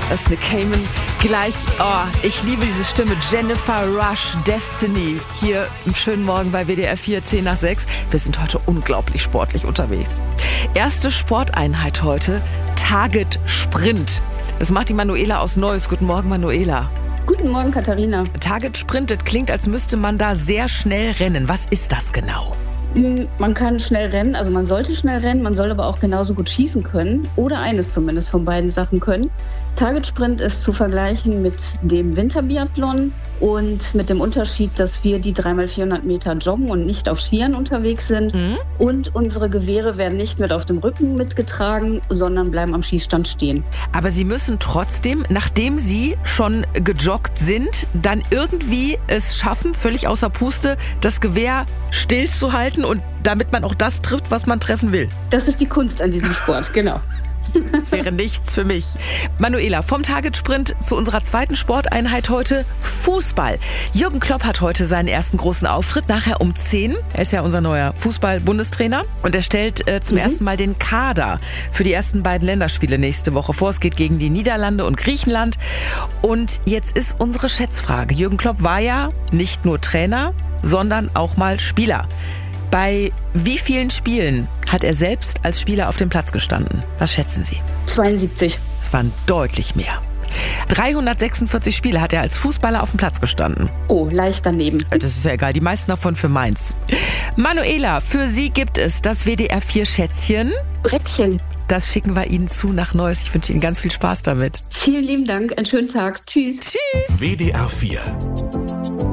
Das ist eine Cayman. Gleich, ich liebe diese Stimme. Jennifer Rush, Destiny. Hier im schönen Morgen bei WDR 4, 10 nach 6. Wir sind heute unglaublich sportlich unterwegs. Erste Sporteinheit heute, Target Sprint. Das macht die Manuela aus Neuss. Guten Morgen, Manuela. Guten Morgen, Katharina. Target Sprint, das klingt, als müsste man da sehr schnell rennen. Was ist das genau? Man kann schnell rennen, also man sollte schnell rennen, man soll aber auch genauso gut schießen können oder eines zumindest von beiden Sachen können. Target Sprint ist zu vergleichen mit dem Winterbiathlon und mit dem Unterschied, dass wir die 3x400 Meter joggen und nicht auf Skiern unterwegs sind. Und unsere Gewehre werden nicht mit auf dem Rücken mitgetragen, sondern bleiben am Schießstand stehen. Aber Sie müssen trotzdem, nachdem Sie schon gejoggt sind, dann irgendwie es schaffen, völlig außer Puste, das Gewehr stillzuhalten und damit man auch das trifft, was man treffen will. Das ist die Kunst an diesem Sport, genau. Das wäre nichts für mich. Manuela, vom Target Sprint zu unserer zweiten Sporteinheit heute, Fußball. Jürgen Klopp hat heute seinen ersten großen Auftritt, nachher um 10. Er ist ja unser neuer Fußball-Bundestrainer und er stellt zum ersten Mal den Kader für die ersten beiden Länderspiele nächste Woche vor. Es geht gegen die Niederlande und Griechenland. Und jetzt ist unsere Schätzfrage. Jürgen Klopp war ja nicht nur Trainer, sondern auch mal Spieler. Bei wie vielen Spielen hat er selbst als Spieler auf dem Platz gestanden? Was schätzen Sie? 72. Es waren deutlich mehr. 346 Spiele hat er als Fußballer auf dem Platz gestanden. Oh, leicht daneben. Das ist ja egal, die meisten davon für Mainz. Manuela, für Sie gibt es das WDR 4 Schätzchen. Brettchen. Das schicken wir Ihnen zu nach Neuss. Ich wünsche Ihnen ganz viel Spaß damit. Vielen lieben Dank, einen schönen Tag. Tschüss. Tschüss. WDR 4